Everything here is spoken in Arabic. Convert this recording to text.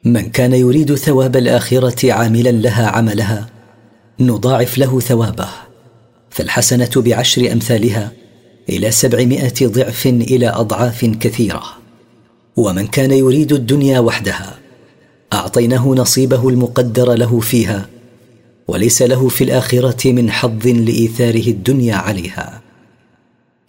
من كان يريد ثواب الآخرة عاملا لها عملها نضاعف له ثوابه، فالحسنة ب10 أمثالها إلى 700 ضعف إلى أضعاف كثيرة. ومن كان يريد الدنيا وحدها أعطيناه نصيبه المقدر له فيها، وليس له في الآخرة من حظ لإيثاره الدنيا عليها.